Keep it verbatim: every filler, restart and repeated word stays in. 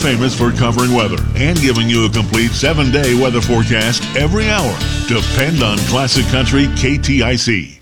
famous for covering weather and giving you a complete seven-day weather forecast every hour. Depend on Classic Country K T I C.